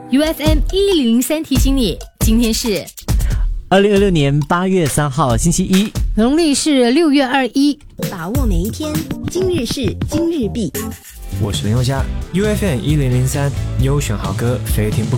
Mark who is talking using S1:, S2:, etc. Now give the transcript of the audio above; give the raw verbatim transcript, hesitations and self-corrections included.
S1: U F M 一零零三提醒你，今天是
S2: 二零二六年八月三号星期一，
S1: 农历是六月二一。
S3: 把握每一天，今日事今日毕。
S4: 我是林宥嘉 ，U F M 一零零三，优选好歌，非听不可。